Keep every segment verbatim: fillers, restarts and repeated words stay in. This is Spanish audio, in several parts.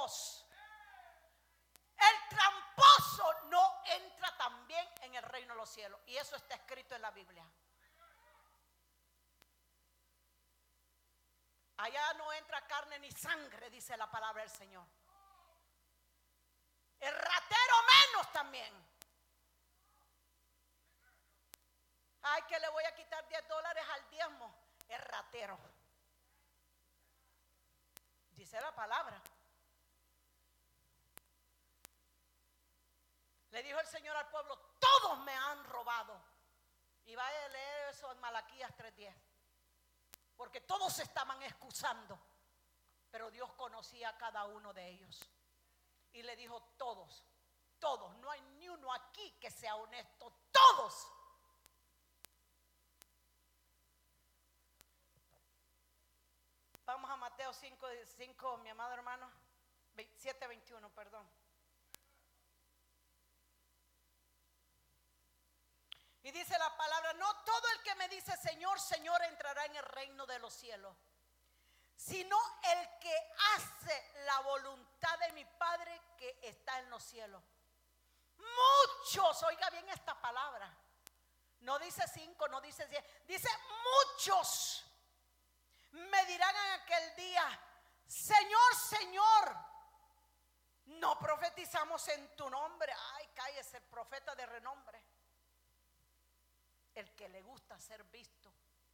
tramposos. El tramposo no entra también en el reino de los cielos. Y eso está escrito en la Biblia. Allá no entra carne ni sangre, dice la palabra del Señor. El ratero menos también. Ay, que le voy a quitar diez dólares al diezmo. Es ratero. Dice la palabra. Le dijo el Señor al pueblo: todos me han robado. Y vaya a leer eso en Malaquías tres diez. Porque todos se estaban excusando. Pero Dios conocía a cada uno de ellos. Y le dijo: todos, todos. No hay ni uno aquí que sea honesto. Todos. Vamos a Mateo cinco, cinco, mi amado hermano, siete veintiuno, perdón. Y dice la palabra: no todo el que me dice Señor, Señor entrará en el reino de los cielos, sino el que hace la voluntad de mi Padre que está en los cielos. Muchos, oiga bien esta palabra, no dice cinco, no dice diez, dice muchos me dirán en aquel día: Señor, Señor, no profetizamos en tu nombre. Ay, cállese, el profeta de renombre, el que le gusta ser visto.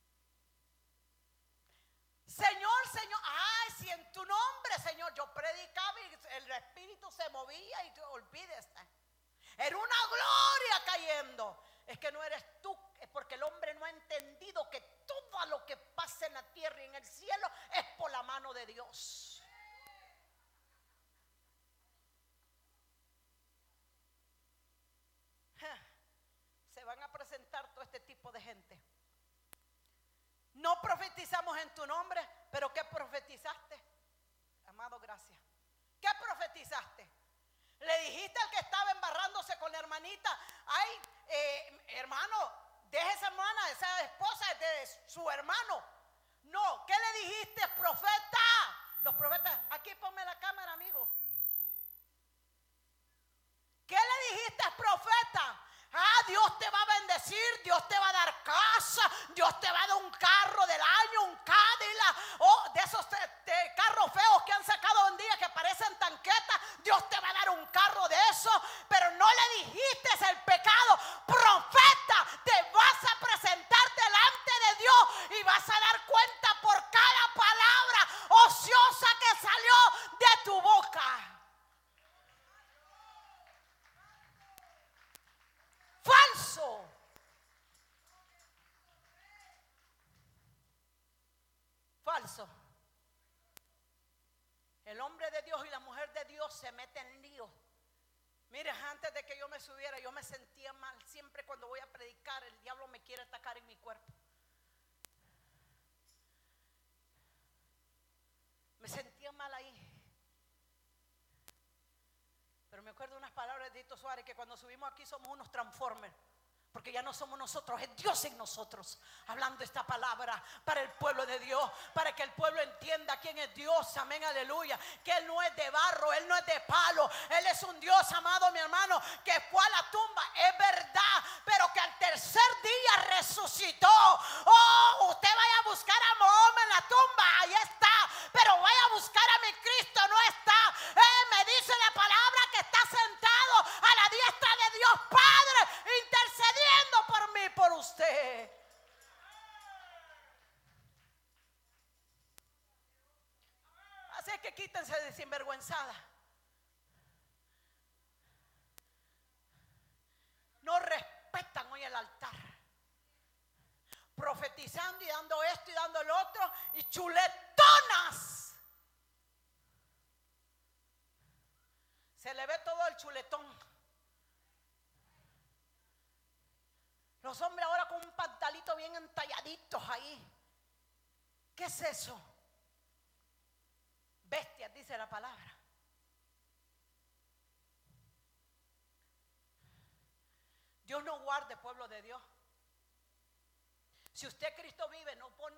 Señor, Señor, ay, si en tu nombre, Señor, yo predicaba y el espíritu se movía, y tú, olvídese, era una gloria cayendo. Es que no eres tú, es porque el hombre no ha entendido que todo lo que pasa en la tierra y en el cielo es por la mano de Dios. Se van a presentar todo este tipo de gente. No profetizamos en tu nombre, pero ¿qué profetizaste? Amado, gracias. ¿Qué profetizaste? Le dijiste al que estaba embarrándose con la hermanita: ay, eh, hermano, deje esa hermana, esa esposa es de su hermano. No, ¿qué le dijiste, profeta? Los profetas, aquí ponme la cámara, amigo. ¿Qué le dijiste, profeta? Ah, Dios te va a bendecir, Dios te va a dar casa, Dios te va a dar un carro del año, un Cadillac, o de esos de, de carros feos que han sacado un día que parecen tanquetas. Dios te va a dar un carro de eso, pero no le dijiste el pecado. Profeta, te vas a presentar delante de Dios y vas a dar cuenta por cada palabra ociosa que salió de tu boca. Falso. Falso. El hombre de Dios y la mujer de Dios se meten en líos. Mire, antes de que yo me subiera, yo me sentía mal. Siempre cuando voy a predicar, el diablo me quiere atacar en mi cuerpo. Me sentía mal ahí. Pero me acuerdo unas palabras de Tito Suárez, que cuando subimos aquí somos unos transformers. Porque ya no somos nosotros, es Dios en nosotros, hablando esta palabra para el pueblo de Dios, para que el pueblo entienda quién es Dios, amén, aleluya. Que Él no es de barro, Él no es de palo, Él es un Dios, amado mi hermano, que fue a la tumba, es verdad, pero que al tercer día resucitó. Oh, usted vaya a buscar a Mahoma en la tumba, ahí está, pero vaya a buscar a mi Cristo, no está. Eh, me dice la palabra que está sentado a la diestra de Dios Padre, intercediendo por mí, por usted. Así que quítense de sinvergüenzada. No respetan hoy el altar, profetizando y dando esto y dando lo otro, y chuletonas. Se le ve todo el chuletón. Los hombres ahora con un pantalito bien entalladitos ahí. ¿Qué es eso? Bestias, dice la palabra. Dios no guarde, pueblo de Dios. Si usted Cristo vive, no pone